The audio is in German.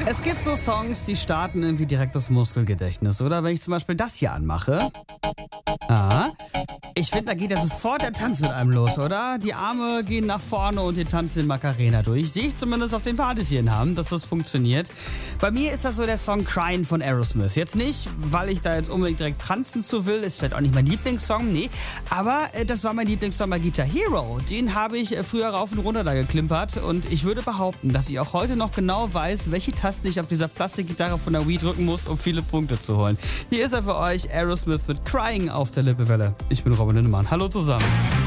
Es gibt so Songs, die starten irgendwie direkt das Muskelgedächtnis. Oder wenn ich zum Beispiel das hier anmache. Ich finde, da geht ja sofort der Tanz mit einem los, oder? Die Arme gehen nach vorne und ihr tanzt den Macarena durch. Sehe ich zumindest auf den Partys hier in Hamm, dass das funktioniert. Bei mir ist das so der Song Crying von Aerosmith. Jetzt nicht, weil ich da jetzt unbedingt direkt tanzen zu will. Ist vielleicht auch nicht mein Lieblingssong, nee. Aber das war mein Lieblingssong bei Guitar Hero. Den habe ich früher rauf und runter da geklimpert. Und ich würde behaupten, dass ich auch heute noch genau weiß, welche Tasten ich auf dieser Plastikgitarre von der Wii drücken muss, um viele Punkte zu holen. Hier ist er für euch, Aerosmith mit Crying auf der Lippewelle. Ich bin Robin Lindemann. Hallo zusammen.